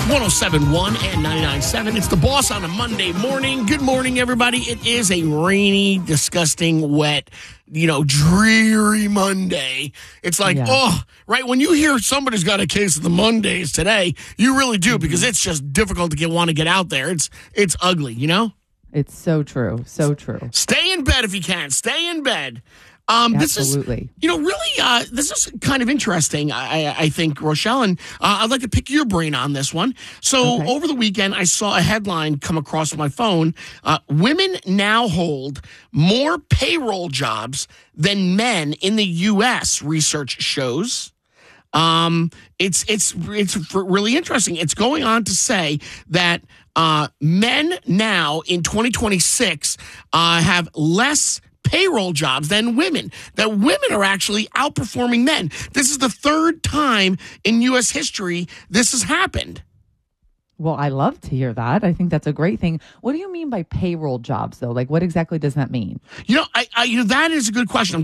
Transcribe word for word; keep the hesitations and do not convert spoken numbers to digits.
one oh seven point one and ninety-nine point seven. It's the Boss on a Monday morning. Good morning, everybody. It is a rainy, disgusting, wet, you know, dreary Monday. It's like, yeah. oh, right, when you hear somebody's got a case of the Mondays today, you really do, mm-hmm. because it's just difficult to get want to get out there. It's it's ugly, you know? It's so true. So true. Stay in bed if you can. Stay in bed. Um, Absolutely. This is, you know, really, uh, this is kind of interesting, I, I think, Rochelle, and uh, I'd like to pick your brain on this one. So okay. over the weekend, I saw a headline come across my phone. Uh, women now hold more payroll jobs than men in the U S, research shows. Um, it's it's it's really interesting. It's going on to say that uh, men now in twenty twenty-six uh, have less payroll jobs than women, that women are actually outperforming men. This is the third time in U S history this has happened. Well, I love to hear that. I think that's a great thing. What do you mean by payroll jobs, though? Like, what exactly does that mean? You know, I, I you know, that is a good question.